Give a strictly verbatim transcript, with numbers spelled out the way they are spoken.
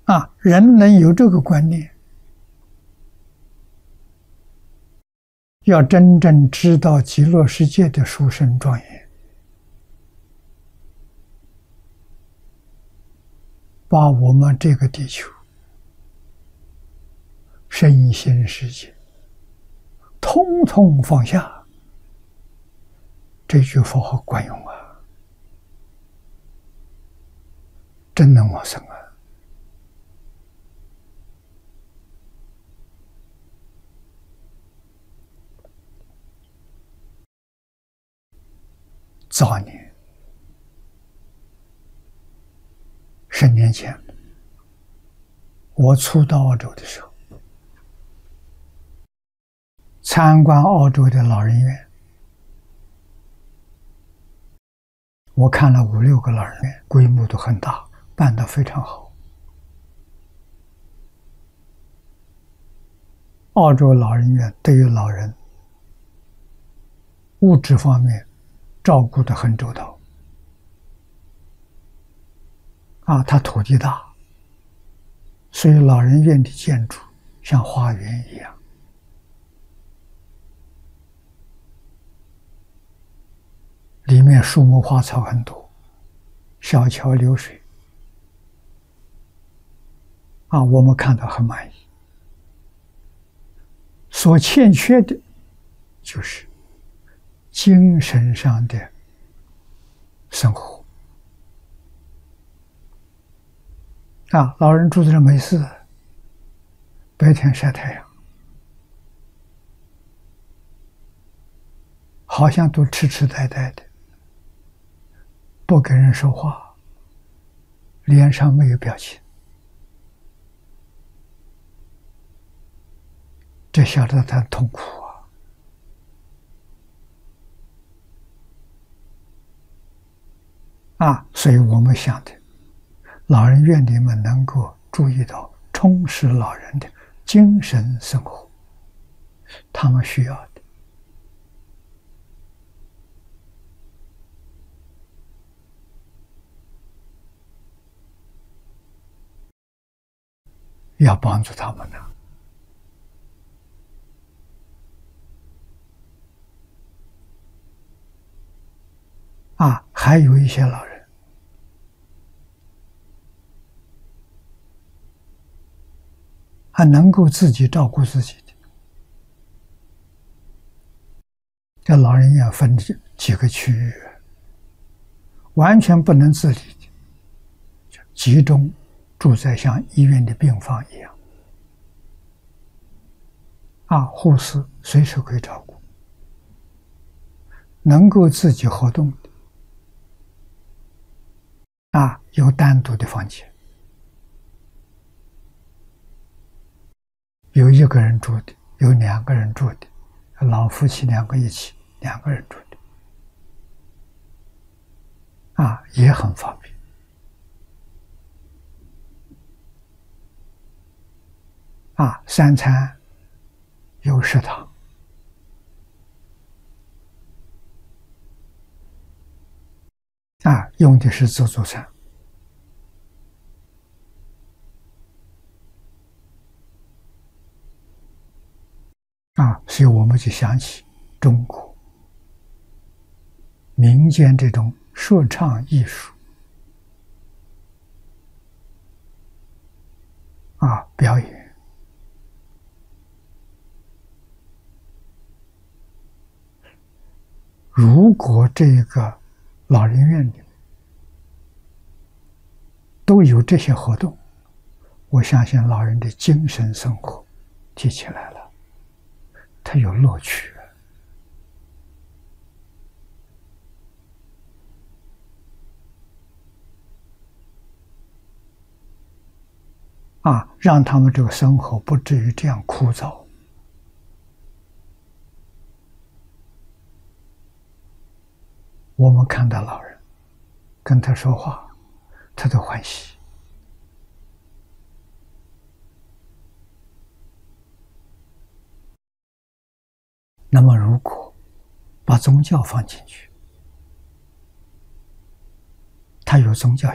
啊，人能有这个观念，要真正知道极乐世界的殊胜庄严，把我们这个地球身心世界通通放下，这句佛号管用啊，真能往生啊！早年十年前，我初到澳洲的时候，参观澳洲的老人院，我看了五六个老人院，规模都很大，办得非常好。澳洲老人院对于老人物质方面照顾得很周到。啊，它土地大，所以老人院的建筑像花园一样。里面树木花草很多，小桥流水。啊，我们看到很满意。所欠缺的，就是精神上的生活。啊，老人住在这没事，白天晒太阳，好像都痴痴呆呆的，不跟人说话，脸上没有表情，这晓得他痛苦啊！啊，所以我们想的，老人院里面能够注意到充实老人的精神生活，他们需要的。要帮助他们呢。啊，还有一些老人，还能够自己照顾自己的。这老人院分几个区域，完全不能自理的，就集中住在像医院的病房一样。啊，护士随时可以照顾，能够自己活动的，啊，有单独的房间，有一个人住的，有两个人住的，老夫妻两个一起，两个人住的，啊，也很方便。啊，三餐有食堂，啊，用的是自助餐。啊，所以我们就想起中国民间这种说唱艺术，啊，表演，如果这个老人院里都有这些活动，我相信老人的精神生活提起来了，他有乐趣。啊，让他们这个生活不至于这样枯燥。我们看到老人跟他说话，他都欢喜。那么，如果把宗教放进去，他有宗教